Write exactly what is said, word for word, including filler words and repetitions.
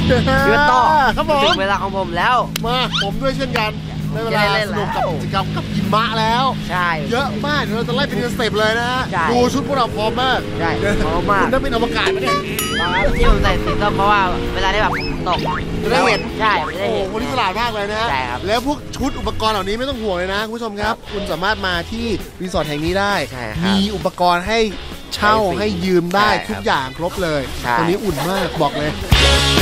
พี่วันโต้ครับผมถึงเวลาของผมแล้วมาผมด้วยเช่นกันได้เวลาสนุกกับกิจกรรมกับหิมะแล้วใช่เยอะมากเดี๋ยวเราจะไล่เป็นสเต็ปเลยนะฮะดูชุดพวกเราพร้อมมากใช่พร้อมมากคุณได้เป็นอวกาศไหมเนี่ยที่ผมใส่สีส้มเพราะว่าเวลาได้แบบตกจะได้เห็นใช่ไม่ได้เห็นโอ้คนที่ฉลาดมากเลยนะใช่ครับแล้วพวกชุดอุปกรณ์เหล่านี้ไม่ต้องห่วงเลยนะคุณผู้ชมครับคุณสามารถมาที่รีสอร์ทแห่งนี้ได้มีอุปกรณ์ให้เช่าให้ยืมได้ทุกอย่างครบเลยตอนนี้อุ่นมากบอกเลย